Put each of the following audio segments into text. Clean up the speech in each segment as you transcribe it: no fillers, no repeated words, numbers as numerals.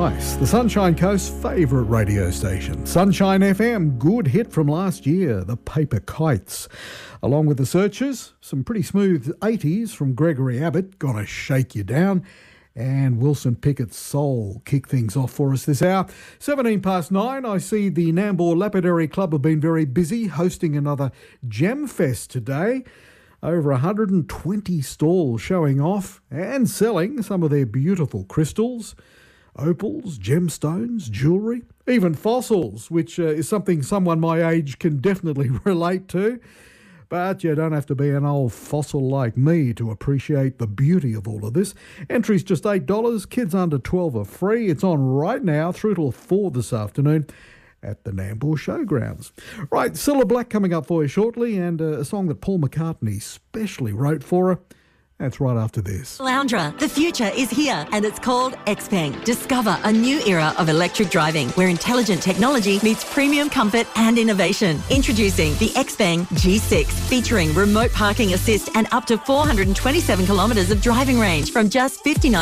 nice. The Sunshine Coast's favourite radio station. Sunshine FM, good hit from last year, The Paper Kites. Along with The Searchers, some pretty smooth 80s from Gregory Abbott, Gonna Shake You Down. And Wilson Pickett's Soul kick things off for us this hour. 9:17, I see the Nambour Lapidary Club have been very busy hosting another Gem Fest today. Over 120 stalls showing off and selling some of their beautiful crystals, opals, gemstones, jewellery, even fossils, which is something someone my age can definitely relate to. But you don't have to be an old fossil like me to appreciate the beauty of all of this. Entry's just $8. Kids under 12 are free. It's on right now through till 4 this afternoon at the Nambour Showgrounds. Right, Cilla Black coming up for you shortly, and a song that Paul McCartney specially wrote for her. That's right after this. Loundra, the future is here and it's called Xpeng. Discover a new era of electric driving where intelligent technology meets premium comfort and innovation. Introducing the Xpeng G6, featuring remote parking assist and up to 427 kilometres of driving range from just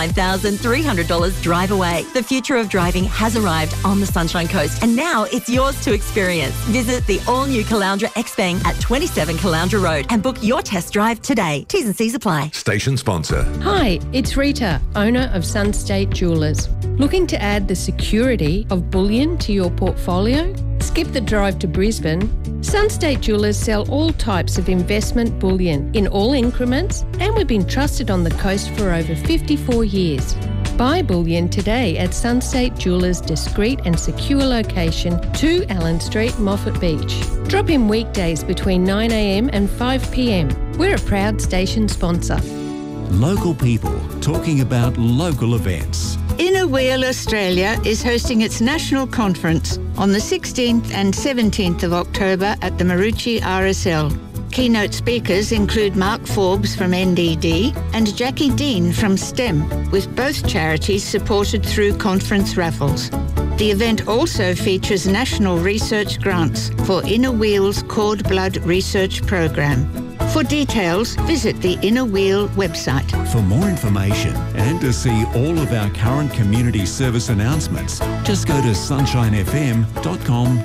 $59,300 drive away. The future of driving has arrived on the Sunshine Coast and now it's yours to experience. Visit the all-new Caloundra Xpeng at 27 Caloundra Road and book your test drive today. T's and C's apply. Station sponsor. Hi, it's Rita, owner of Sunstate Jewellers. Looking to add the security of bullion to your portfolio? Skip the drive to Brisbane. Sunstate Jewellers sell all types of investment bullion in all increments, and we've been trusted on the coast for over 54 years. Buy bullion today at Sunstate Jewellers' discreet and secure location, 2 Allen Street, Moffat Beach. Drop in weekdays between 9 a.m. and 5 p.m. We're a proud station sponsor. Local people talking about local events. Inner Wheel Australia is hosting its national conference on the 16th and 17th of October at the Maroochy RSL. Keynote speakers include Mark Forbes from NDD and Jackie Dean from STEM, with both charities supported through conference raffles. The event also features national research grants for Inner Wheel's Cord Blood Research Program. For details, visit the Inner Wheel website. For more information and to see all of our current community service announcements, just go to sunshinefm.com.au.